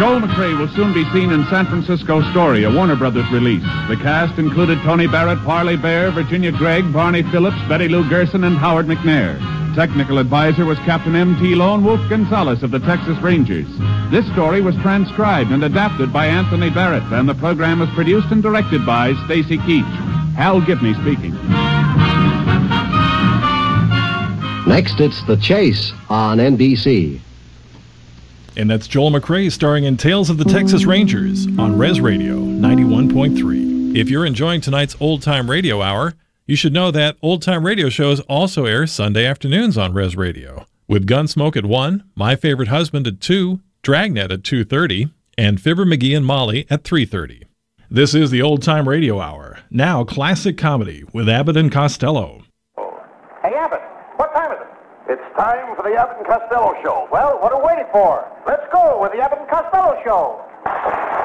Joel McCrea will soon be seen in San Francisco Story, a Warner Brothers release. The cast included Tony Barrett, Parley Bear, Virginia Gregg, Barney Phillips, Betty Lou Gerson, and Howard McNair. Technical advisor was Captain M.T. Lone Wolf Gonzalez of the Texas Rangers. This story was transcribed and adapted by Anthony Barrett, and the program was produced and directed by Stacy Keach. Hal Gibney speaking. Next, it's The Chase on NBC. And that's Joel McCrea starring in Tales of the Texas Rangers on Res Radio 91.3. If you're enjoying tonight's Old Time Radio Hour, you should know that Old Time Radio shows also air Sunday afternoons on Res Radio, with Gunsmoke at 1, My Favorite Husband at 2, Dragnet at 2:30, and Fibber McGee and Molly at 3:30. This is the Old Time Radio Hour, now classic comedy with Abbott and Costello. Hey, Abbott, what time is it? It's time for the Abbott and Costello Show. Well, what are we waiting for? Let's go with the Abbott and Costello Show.